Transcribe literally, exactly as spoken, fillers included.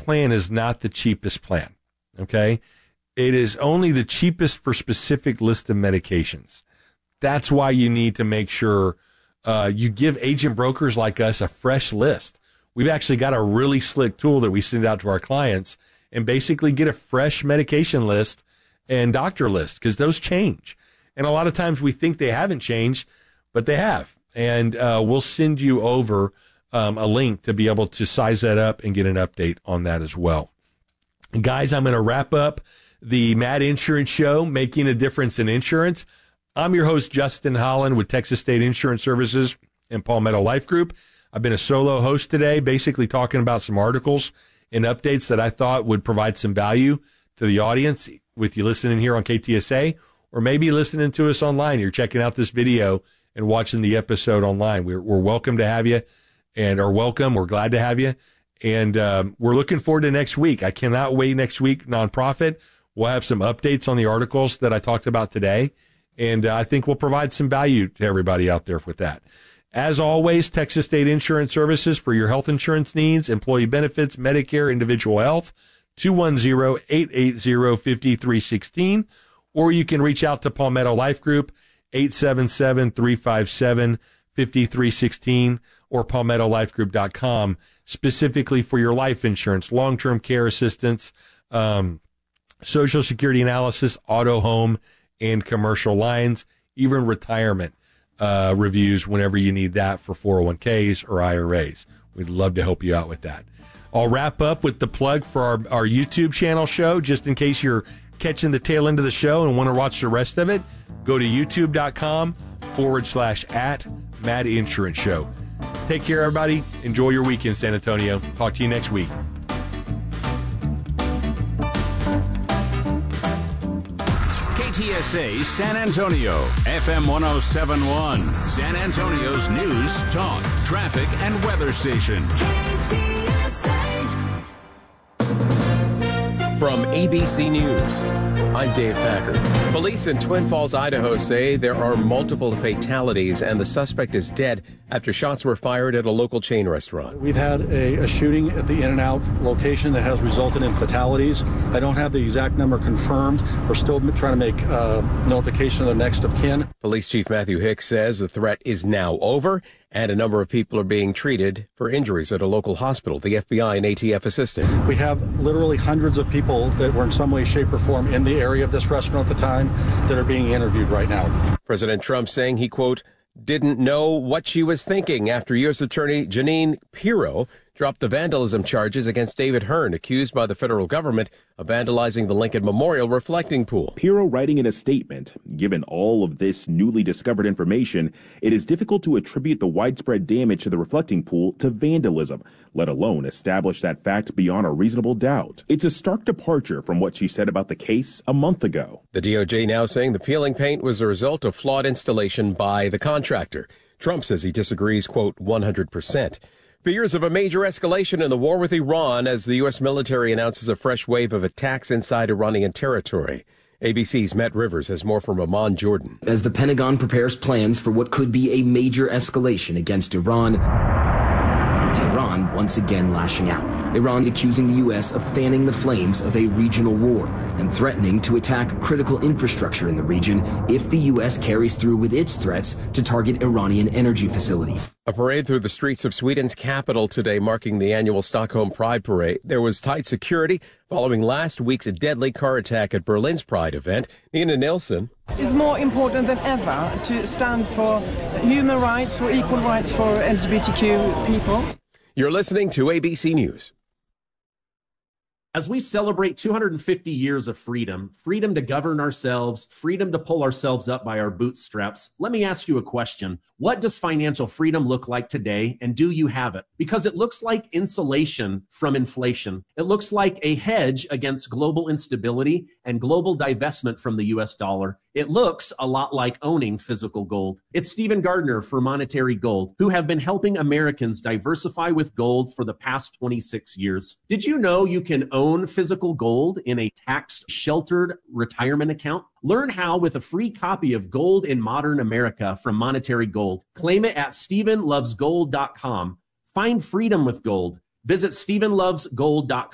plan is not the cheapest plan, okay? It is only the cheapest for specific list of medications. That's why you need to make sure uh, you give agent brokers like us a fresh list. We've actually got a really slick tool that we send out to our clients and basically get a fresh medication list and doctor list, because those change. And a lot of times we think they haven't changed, but they have. And uh, we'll send you over um, a link to be able to size that up and get an update on that as well. And guys, I'm going to wrap up the Mad Insurance Show, Making a Difference in Insurance. I'm your host, Justin Holland, with Texas State Insurance Services and Palmetto Life Group. I've been a solo host today, basically talking about some articles and updates that I thought would provide some value to the audience with you listening here on K T S A, or maybe listening to us online. You're checking out this video and watching the episode online. We're, we're welcome to have you and are welcome. We're glad to have you. And um, we're looking forward to next week. I cannot wait next week, Nonprofit. We'll have some updates on the articles that I talked about today. And uh, I think we'll provide some value to everybody out there with that. As always, Texas State Insurance Services for your health insurance needs, employee benefits, Medicare, individual health, two one zero, eight eight zero, five three one six. Or you can reach out to Palmetto Life Group, eight seven seven, three five seven, five three one six, or palmetto life group dot com, specifically for your life insurance, long-term care assistance, um, Social Security analysis, auto, home, and commercial lines, even retirement uh, reviews whenever you need that for four oh one k's or I R As. We'd love to help you out with that. I'll wrap up with the plug for our, our YouTube channel show, just in case you're catching the tail end of the show and want to watch the rest of it. Go to youtube.com forward slash at Mad Insurance Show. Take care, everybody. Enjoy your weekend, San Antonio. Talk to you next week. K T S A San Antonio, F M one oh seven point one, San Antonio's news, talk, traffic, and weather station. K T S A. From A B C News, I'm Dave Packer. Police in Twin Falls, Idaho say there are multiple fatalities and the suspect is dead after shots were fired at a local chain restaurant. We've had a, a shooting at the In-N-Out location that has resulted in fatalities. I don't have the exact number confirmed. We're still trying to make uh, notification of the next of kin. Police Chief Matthew Hicks says the threat is now over and a number of people are being treated for injuries at a local hospital. The F B I and A T F assisted. We have literally hundreds of people that were in some way, shape, or form in the area of this restaurant at the time that are being interviewed right now. President Trump saying he, quote, didn't know what she was thinking after U S Attorney Jeanine Pirro dropped the vandalism charges against David Hearn, accused by the federal government of vandalizing the Lincoln Memorial reflecting pool. Pirro writing in a statement, given all of this newly discovered information, it is difficult to attribute the widespread damage to the reflecting pool to vandalism, let alone establish that fact beyond a reasonable doubt. It's a stark departure from what she said about the case a month ago. The D O J now saying the peeling paint was a result of flawed installation by the contractor. Trump says he disagrees, quote, one hundred percent. Fears of a major escalation in the war with Iran as the U S military announces a fresh wave of attacks inside Iranian territory. A B C's Matt Rivers has more from Amman Jordan. As the Pentagon prepares plans for what could be a major escalation against Iran, Tehran once again lashing out. Iran accusing the U S of fanning the flames of a regional war and threatening to attack critical infrastructure in the region if the U S carries through with its threats to target Iranian energy facilities. A parade through the streets of Sweden's capital today marking the annual Stockholm Pride Parade. There was tight security following last week's deadly car attack at Berlin's Pride event. Nina Nilsson. It's more important than ever to stand for human rights, for equal rights for L G B T Q people. You're listening to A B C News. As we celebrate two hundred fifty years of freedom, freedom to govern ourselves, freedom to pull ourselves up by our bootstraps, let me ask you a question. What does financial freedom look like today, and do you have it? Because it looks like insulation from inflation. It looks like a hedge against global instability and global divestment from the U S dollar. It looks a lot like owning physical gold. It's Stephen Gardner for Monetary Gold, who have been helping Americans diversify with gold for the past twenty-six years. Did you know you can own physical gold in a tax-sheltered retirement account? Learn how with a free copy of Gold in Modern America from Monetary Gold. Claim it at stephen loves gold dot com. Find freedom with gold. Visit stephen loves gold dot